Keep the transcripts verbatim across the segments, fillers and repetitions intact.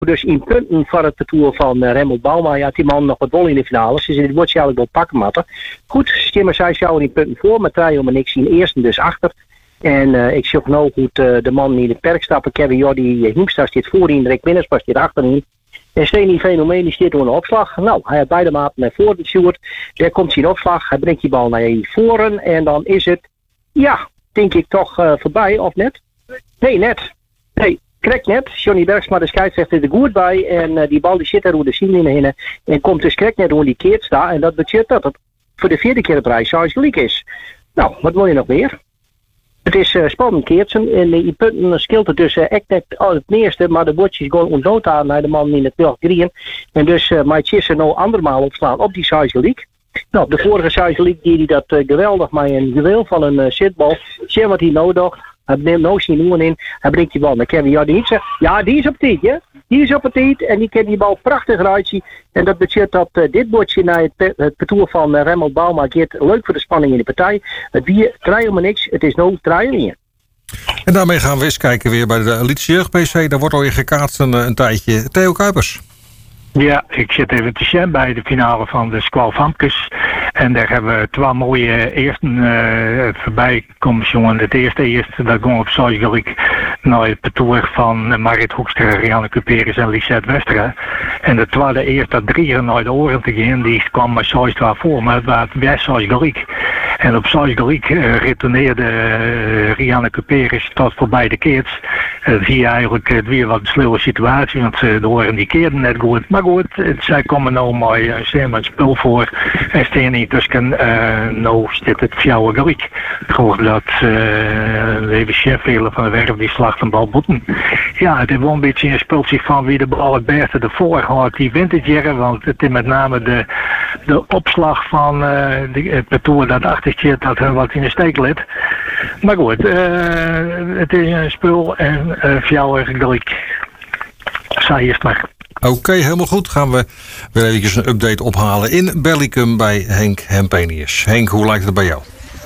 Dus in punten voor het parcours van uh, Remmel Bauma. Ja, die man nog wat bol in de finale. Ze zitten het bordje eigenlijk wel pakken matten. Goed, Stimmer zij jou in punten voor. Maar Trajo maar niks in eerste dus achter. En uh, ik zie ook nou goed uh, de man in de perk stappen. Kevin Jordi Hiemstra zit voorin. Rick Winners zit achterin. En Steny Fenomeen die zit door een opslag. Nou, hij heeft beide maten naar voren gestuurd. Daar komt zijn opslag. Hij brengt die bal naar voren. En dan is het, ja, denk ik toch uh, voorbij. Of net? Nee, net. Nee. Krek net, Johnny Bergsma de scheidsrechter er goed bij en uh, die bal die zit er door de zin heen en komt dus krek net door die keert staan en dat betekent dat het voor de vierde keer op rij zoals gelijk is. Nou, wat wil je nog meer? Het is uh, spannend keertsen en die punten scheelt het dus uh, echt net al het meeste, maar de bordjes gaan ondood aan naar de man in het twaalf green en dus uh, maakt Chisse nou andermaal opslaan op die size gelijk. Nou, de vorige size gelijk die hij dat uh, geweldig maar een geweld van een uh, zitbal, zie wat hij nodig. Hij neemt nou zijn noemen in. Hij brengt die bal naar Kevin Jordi. Ja, die is op tijd, hè? Die is op het tijd en die kan die bal prachtig uitzien. En dat betekent dat uh, dit bordje naar het, het parcours van uh, Remmel Bauma geeft leuk voor de spanning in de partij. Het wie draaien maar niks. Het is nou draaien in. En daarmee gaan we eens kijken weer bij de Elite Jeugd P C. Daar wordt alweer gekaatst een, een tijdje. Theo Kuipers. Ja, ik zit even te zien bij de finale van de Squal Famkes. En daar hebben we twee mooie eersten uh, voorbij komen jongen. Het eerste eerste dat ging op Zuidelijk naar het parcours van Marit Hoekstra, Rianne Cuperis en Lisette Westra. En de tweede eerste dat drie naar de oren te gaan, die kwam maar zes twee voor, maar het was best Zuidelijk. En op Zuidelijk uh, retourneerde uh, Rianne Cuperis tot voorbij de keers. Uh, zie je eigenlijk uh, weer wat een sluwe situatie, want uh, de oren die keerden net goed. Maar goed, het, zij komen nou maar uh, zeer met spul voor en staan niet tussen, uh, nou zit het fjouwe gelijk. Ik geloof dat uh, de hele chef van de werf die slacht een bal boeten. Ja, het is wel een beetje een spultje van wie de bal het beste ervoor gaat, die wint het jaren, want het is met name de, de opslag van uh, de, het parcours dat achter zit, dat er wat in de steek ligt. Maar goed, uh, het is een spul en uh, fjouwe gelijk. Zij is maar. Oké, okay, helemaal goed. Gaan we weer even een update ophalen in Bellicum bij Henk Hempenius. Henk, hoe lijkt het bij jou?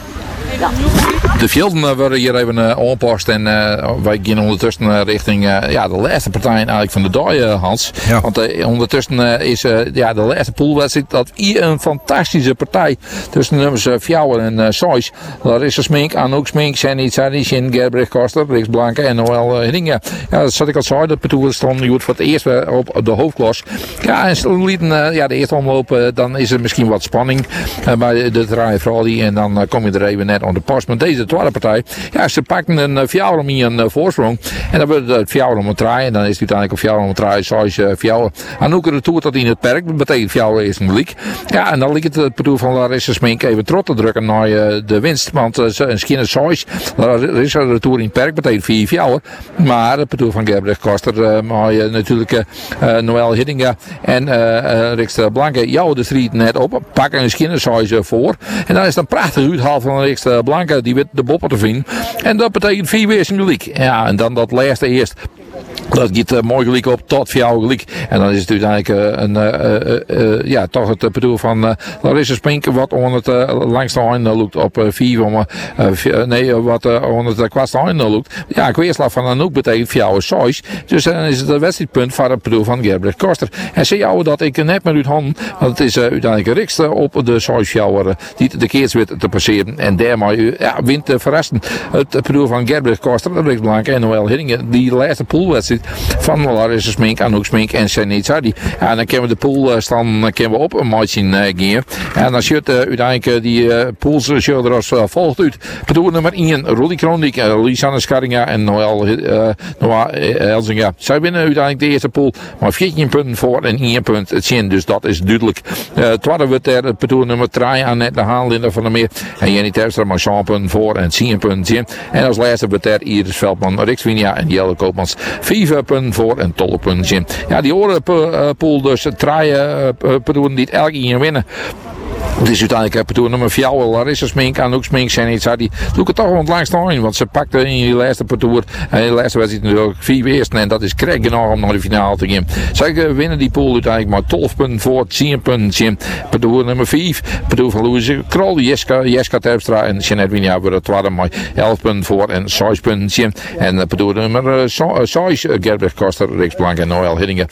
De velden uh, worden hier even uh, aanpast en uh, wij gaan ondertussen uh, richting uh, ja, de laatste partij eigenlijk van de dag, uh, Hans. Ja. Want uh, ondertussen uh, is uh, ja, de laatste poolwedstrijd dat hier een fantastische partij tussen de nummers uh, Fjouwer en uh, Sois. Larissa Smink, Anouk Smink, Sandy Tsadi, Shin Gerbrecht Koster, Riks Blanke en Noël uh, Hiddinga. Ja, dat zat ik al zei, dat parcours stond nu voor het eerst uh, op de hoofdklas. Ja, en ze lieten uh, ja, de eerste omloop, uh, dan is er misschien wat spanning uh, bij de draaien Fraudy en dan uh, kom je er even net aan de pas. Maar deze tweede partij, ja, ze pakken een uh, Fjouwer om hier een uh, voorsprong. En dan wordt het Fjouwer om het draaien. En dan is het uiteindelijk op Fjouwer om het draaien zoals uh, Fjouwer. Anouk retour tot in het perk. Dat betekent Fjouwer is een leak. Ja, en dan ligt het het parcours van Larissa Smink even trot te drukken naar uh, de winst. Want uh, een skinner zoals Larissa retour in het perk betekent vier Fjouwer. Maar het parcours van Gerbrecht Koster, uh, maar uh, natuurlijk uh, uh, Noël Hiddinga en uh, uh, Riks Blanke jouwen de strijd net op. Pakken een skinner zoals uh, voor. En dan is het een prachtig uithaal van Riks Blanke. Die weet de boppen te vinden. En dat betekent vier weer in de league. Ja, en dan dat laatste eerst. Dat gaat uh, mooi gelijk op tot Fjouwer gelijk. En dan is het uiteindelijk uh, een, uh, uh, uh, ja, toch het bedoel van uh, Larissa Spink wat on het uh, langste eind uh, loopt op uh, vier, uh, uh, nee, uh, wat uh, on het uh, kwastste eind uh, loopt. Ja, kweerslag van Anouk betekent Fjouwer zes. Dus dan uh, is het een wedstrijdpunt voor het bedoel van Gerbrecht Koster. En zie jou dat ik net met uit handen, want het is uh, uiteindelijk Rikste op de zes Fjouwer uh, die de keers weet te passeren. En daarmee uh, ja, wint uh, verrassend het bedoel van Gerbrecht Koster, Riks Blanke en Noël Hiddingen. Die laatste poolwedstrijd van Larissa Smink, Anouk Smink en Sandy Tsadi. Ja, en dan kunnen we de poolstand uh, we op een maatje uh, gaan. En dan zit uh, uiteindelijk uh, die uh, pools uh, er als uh, volgt uit. Bedoel nummer één, Rudy Krondik, uh, Lisanne Scharinga en Noël uh, Noah uh, Elzinga. Zij winnen uiteindelijk de eerste pool, maar veertien punten voor en één punt het zin. Dus dat is duidelijk. Uh, tweede wordt er het bedoel nummer drie aan net de Haanlinder van de Meer. En Jenny Terpstra maar zeven punten voor en tien punten zin. En als laatste wordt er Iris Veldman, Riks Winia en Jelle Koopmans. Vier punten voor en tolve punten zin. Ja, die orenpool dus draaien uh, die elk in winnen. Het is uiteindelijk het parcours nummer vier, Larissa Smink, Anouk Smink, Sandy Tsadi. Doe het toch wel het langste aan, want ze pakte in die laatste parcours en in de laatste wedstrijd natuurlijk vier eersten en dat is krijg genoeg om naar de finale te gaan. Zij winnen die pool uiteindelijk maar twaalf punten voor, tien punten zin. Parcours nummer vier, parcours van Louise Krol, Jeska, Jeska Terpstra en Jeanette Winia worden het tweede maar elf punten voor en zes punten zin. En parcours nummer zes, Gerbrecht Koster, Riks Blanke en Noël Hiddingen.